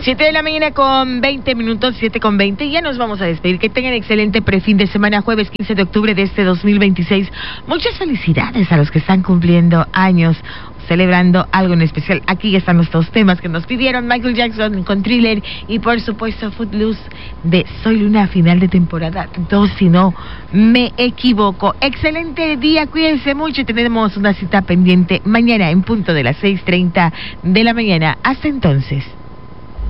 7 de la mañana con 20 minutos, 7 con 20. Ya nos vamos a despedir. Que tengan excelente prefin de semana, jueves 15 de octubre de este 2026. Muchas felicidades a los que están cumpliendo años, celebrando algo en especial. Aquí están los dos temas que nos pidieron: Michael Jackson con Thriller y por supuesto Footloose de Soy Luna, final de temporada 2, si no me equivoco. Excelente día, cuídense mucho y tenemos una cita pendiente mañana en punto de las 6:30 de la mañana. Hasta entonces.